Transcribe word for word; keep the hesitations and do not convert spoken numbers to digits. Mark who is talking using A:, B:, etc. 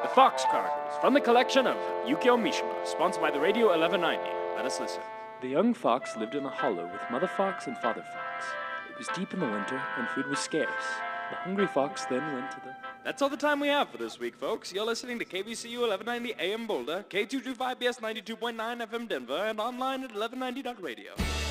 A: Fox Chronicles, from the collection of Yukio Mishima, sponsored by the Radio eleven ninety. Let us listen. The young fox lived in a hollow with Mother Fox and Father Fox. It was deep in the winter, and food was scarce. The hungry fox then went to the... That's all the time we have for this week, folks. You're listening to K V C U eleven ninety A M Boulder, K two twenty-five B S ninety-two point nine F M Denver, and online at eleven ninety dot radio.